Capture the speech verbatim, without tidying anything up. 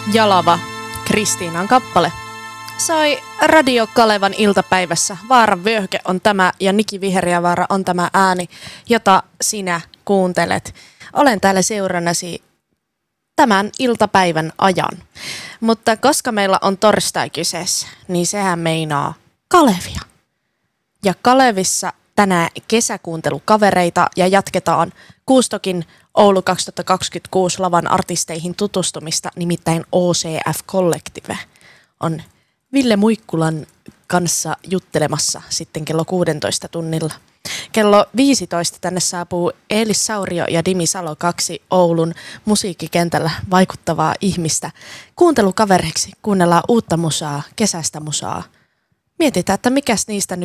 Jalava, Kristiinan kappale. Soi Radio Kalevan iltapäivässä. Vaaran vyöhyke on tämä ja Niki Viheriävaara on tämä ääni, jota sinä kuuntelet. Olen täällä seurannasi tämän iltapäivän ajan. Mutta koska meillä on torstai kyseessä, niin sehän meinaa Kalevia. Ja Kalevissa tänään kesäkuuntelukavereita ja jatketaan Kuustokin Oulu kaksituhattakaksikymmentäkuusi lavan artisteihin tutustumista, nimittäin O C F Collective on Ville Muikkulan kanssa juttelemassa sitten kello kuusitoista tunnilla. Kello viisitoista tänne saapuu Eelis Saurio ja Dimi Salo, kaksi Oulun musiikkikentällä vaikuttavaa ihmistä. Kuuntelukavereiksi kuunnellaan uutta musaa, kesäistä musaa. Mietitään, että mikäs niistä nyt